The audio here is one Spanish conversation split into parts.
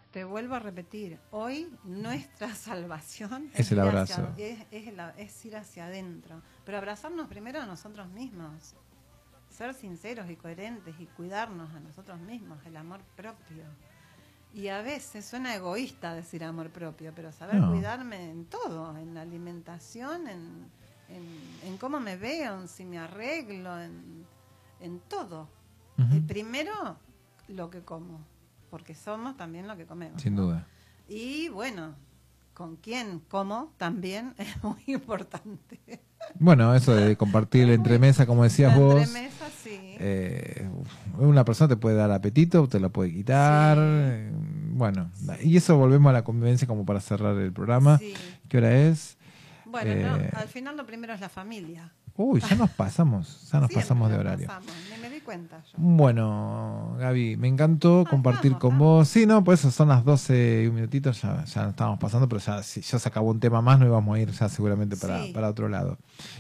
Te vuelvo a repetir, hoy nuestra salvación es el abrazo. Es ir hacia adentro, pero abrazarnos primero a nosotros mismos, ser sinceros y coherentes y cuidarnos a nosotros mismos, el amor propio. Y a veces suena egoísta decir amor propio, pero saber cuidarme en todo, en la alimentación, en cómo me veo, en si me arreglo, en todo. Primero, lo que como, porque somos también lo que comemos. Sin duda. Y bueno, con quién como también es muy importante. Bueno, eso de compartir la entremesa, como decías vos. La entremesa, sí. Una persona te puede dar apetito, te la puede quitar. Sí. Bueno, y eso volvemos a la convivencia como para cerrar el programa. Sí. ¿Qué hora es? Bueno, no, al final lo primero es la familia. Uy, ya nos pasamos, pasamos de horario. Ni me di cuenta yo. Bueno, Gaby, me encantó compartir con vos. Sí, no, pues eso son las 12 y un minutito, ya nos estábamos pasando, pero ya, si ya se acabó un tema más, no íbamos a ir ya seguramente para otro lado.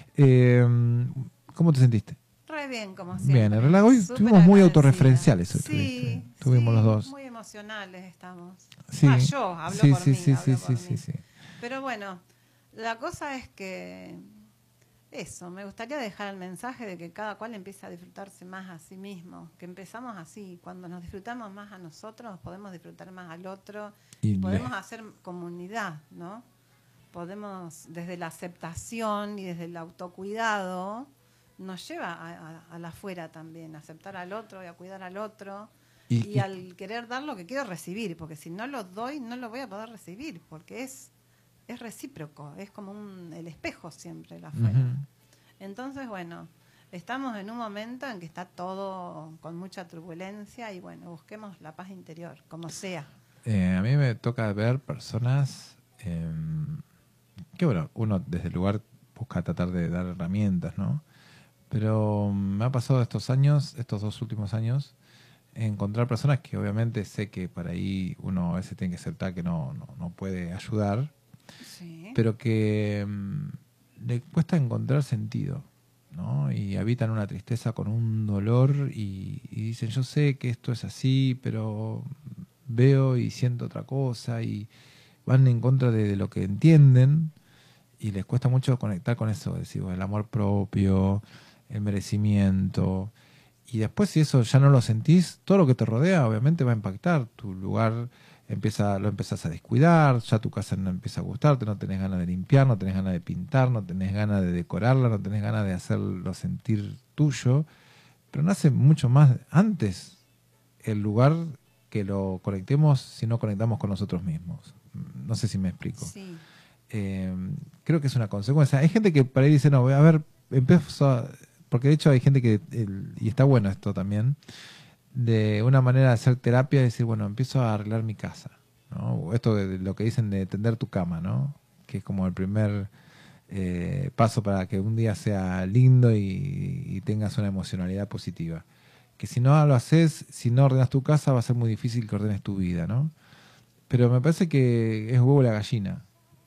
¿Cómo te sentiste? Re bien, como siempre. Bien, en realidad hoy estuvimos muy autorreferenciales. Sí, estuvimos los dos. Muy emocionales estamos. Sí, yo hablo por mí. Sí. Pero bueno, la cosa es que eso, me gustaría dejar el mensaje de que cada cual empiece a disfrutarse más a sí mismo, que empezamos así, cuando nos disfrutamos más a nosotros, podemos disfrutar más al otro y podemos hacer comunidad, ¿no? Podemos, desde la aceptación y desde el autocuidado, nos lleva a la afuera también, a aceptar al otro y a cuidar al otro y al querer dar lo que quiero recibir, porque si no lo doy, no lo voy a poder recibir, porque es recíproco, es como el espejo siempre la afuera. Entonces, bueno, estamos en un momento en que está todo con mucha turbulencia y bueno, busquemos la paz interior, como sea. A mí me toca ver personas que bueno, uno desde el lugar busca tratar de dar herramientas, ¿no? Pero me ha pasado estos 2 últimos años, encontrar personas que obviamente sé que para ahí uno a veces tiene que aceptar que no puede ayudar, sí, pero que le cuesta encontrar sentido, ¿no? Y habitan una tristeza con un dolor y dicen, yo sé que esto es así, pero veo y siento otra cosa, y van en contra de lo que entienden y les cuesta mucho conectar con eso, decir, el amor propio, el merecimiento. Y después, si eso ya no lo sentís, todo lo que te rodea obviamente va a impactar. Tu lugar lo empezás a descuidar, ya tu casa no empieza a gustarte, no tenés ganas de limpiar, no tenés ganas de pintar, no tenés ganas de decorarla, no tenés ganas de hacerlo sentir tuyo. Pero nace mucho más antes el lugar que lo conectemos si no conectamos con nosotros mismos. No sé si me explico. Sí. Creo que es una consecuencia. Hay gente que para ahí dice, no, a ver, empiezo a... Porque de hecho hay gente que, y está bueno esto también, de una manera de hacer terapia, decir, bueno, empiezo a arreglar mi casa, ¿no? Esto de lo que dicen de tender tu cama, ¿no? Que es como el primer paso para que un día sea lindo y tengas una emocionalidad positiva. Que si no lo haces, si no ordenas tu casa, va a ser muy difícil que ordenes tu vida, ¿no? Pero me parece que es huevo la gallina.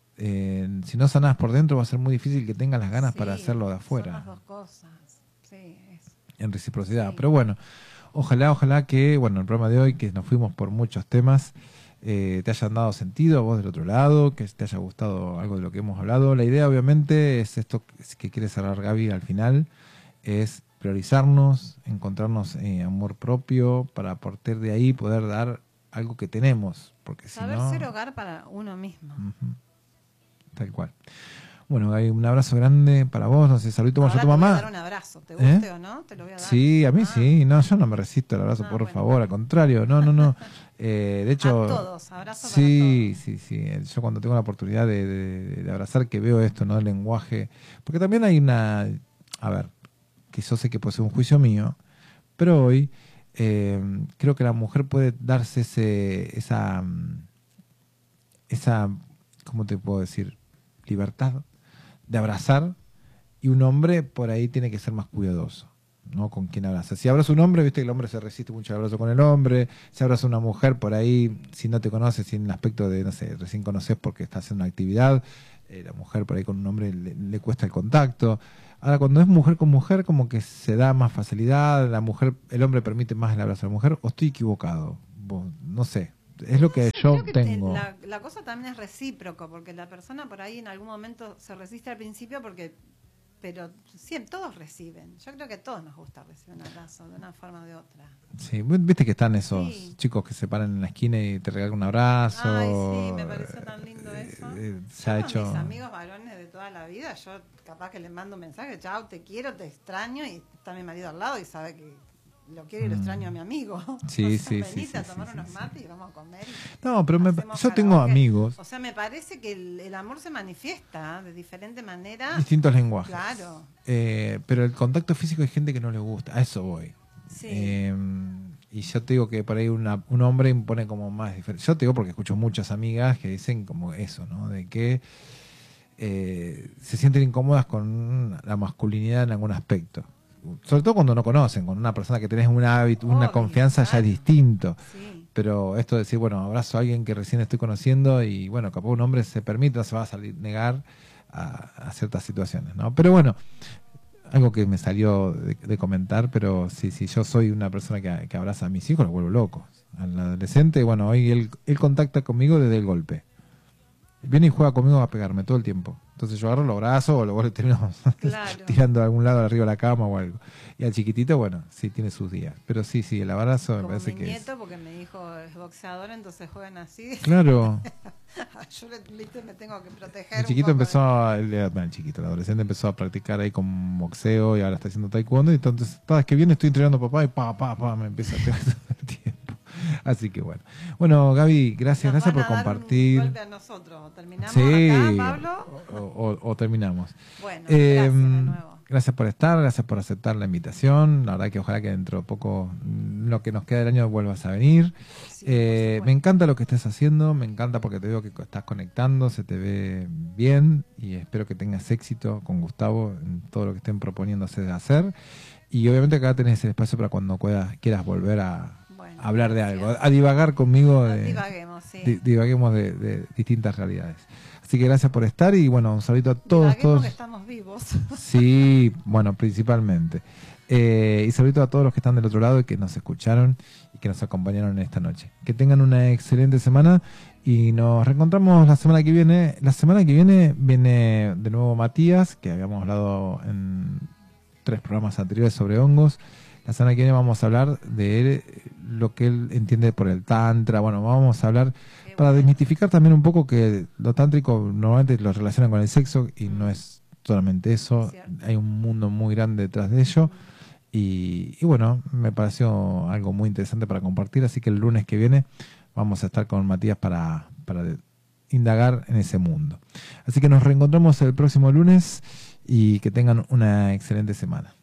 Si no sanás por dentro, va a ser muy difícil que tengas las ganas para hacerlo de afuera. Son las dos cosas. Sí, en reciprocidad. Sí. Pero bueno, ojalá que, bueno, el programa de hoy, que nos fuimos por muchos temas, te hayan dado sentido a vos del otro lado, que te haya gustado algo de lo que hemos hablado. La idea, obviamente, es esto que quiere cerrar Gaby al final, es priorizarnos, encontrarnos amor propio, para a partir de ahí poder dar algo que tenemos. Porque saber si no, ser hogar para uno mismo. Tal cual. Bueno, Gaby, un abrazo grande para vos. No sé, saludamos a tu mamá. Te voy a dar un abrazo, ¿te guste o no? Te lo voy a dar. Sí, a mí sí. No, yo no me resisto al abrazo, por favor. Al contrario, no. De hecho, a todos, abrazo para todos. Sí. Yo cuando tengo la oportunidad de abrazar, que veo esto, ¿no? El lenguaje. Porque también hay una... A ver, que yo sé que puede ser un juicio mío, pero hoy creo que la mujer puede darse esa ¿cómo te puedo decir? Libertad de abrazar, y un hombre por ahí tiene que ser más cuidadoso, ¿no? Con quien abraza. Si abraza un hombre, viste que el hombre se resiste mucho al abrazo con el hombre. Si abraza una mujer, por ahí, si no te conoces, si en el aspecto de, no sé, recién conoces porque estás haciendo una actividad, la mujer por ahí con un hombre le cuesta el contacto. Ahora, cuando es mujer con mujer, como que se da más facilidad, el hombre permite más el abrazo a la mujer, o estoy equivocado, no sé. es lo que yo Creo que tengo. la cosa también es recíproco, porque la persona por ahí en algún momento se resiste al principio pero siempre, todos reciben. Yo creo que a todos nos gusta recibir un abrazo de una forma o de otra. Sí, viste que están esos Sí. chicos que se paran en la esquina y te regalan un abrazo. Ay, sí, me pareció tan lindo eso. Se ha Yo hecho... con mis amigos varones de toda la vida, yo capaz que les mando un mensaje, chao, te quiero, te extraño, y está mi marido al lado y sabe que lo quiero y lo extraño a mi amigo. Sí, o sea, sí, venite sí, a sí, tomar sí, unos sí. mates y vamos a comer. No, pero Hacemos yo tengo karaoke. amigos, O sea, me parece que el amor se manifiesta de diferente manera. distintos lenguajes. Claro. Pero el contacto físico hay gente que no le gusta, a eso voy. Sí. Y yo te digo que por ahí un hombre impone como más diferente. Yo te digo porque escucho muchas amigas que dicen como eso, ¿no? De que se sienten incómodas con la masculinidad en algún aspecto. Sobre todo cuando no conocen, con una persona que tenés un hábito, una Obvio, confianza ya claro. es distinto. Sí. Pero esto de decir, bueno, abrazo a alguien que recién estoy conociendo y bueno, capaz un hombre se permite, no se va a salir negar a ciertas situaciones, ¿no? Pero bueno, algo que me salió de comentar, pero si yo soy una persona que abraza a mis hijos, los vuelvo locos. Al adolescente, bueno, hoy él contacta conmigo desde el golpe. Viene y juega conmigo a pegarme todo el tiempo. Entonces yo agarro, lo abrazo o luego le termino Claro. tirando a algún lado arriba de la cama o algo. Y al chiquitito, bueno, sí tiene sus días. Pero sí, el abrazo me Como parece mi que nieto, porque mi hijo es boxeador, entonces juegan así. Claro. Yo ¿viste? Me tengo que proteger. El chiquito un poco empezó, el chiquito, el adolescente empezó a practicar ahí con boxeo y ahora está haciendo taekwondo. Y entonces, cada vez que viene estoy entrenando a papá y me empieza a pegar todo el tiempo. Así que bueno. Bueno, Gaby, gracias Nos por van a dar compartir. un golpe a nosotros. ¿Terminamos Sí, acá, Pablo? o terminamos. Bueno, gracias de nuevo. Gracias por estar, gracias por aceptar la invitación. La verdad que ojalá que dentro de poco, lo que nos queda del año, vuelvas a venir. Sí, por supuesto. Me encanta lo que estés haciendo, me encanta porque te veo que estás conectando, se te ve bien y espero que tengas éxito con Gustavo en todo lo que estén proponiéndose de hacer. Y obviamente acá tenés el espacio para cuando quieras volver a Bueno, hablar de gracias. algo, a divagar conmigo. Divaguemos, sí. Divaguemos de distintas realidades. Así que gracias por estar y bueno, un saludo a todos. Divaguemos que estamos vivos. Sí, bueno, principalmente. Y saludo a todos los que están del otro lado y que nos escucharon y que nos acompañaron esta noche. Que tengan una excelente semana y nos reencontramos la semana que viene. La semana que viene de nuevo Matías, que habíamos hablado en 3 programas anteriores sobre hongos. La semana que viene vamos a hablar de lo que él entiende por el tantra. Bueno, vamos a hablar para desmitificar también un poco que lo tántrico normalmente lo relacionan con el sexo y no es solamente eso. Cierto. Hay un mundo muy grande detrás de ello. Y bueno, me pareció algo muy interesante para compartir. Así que el lunes que viene vamos a estar con Matías para indagar en ese mundo. Así que nos reencontramos el próximo lunes y que tengan una excelente semana.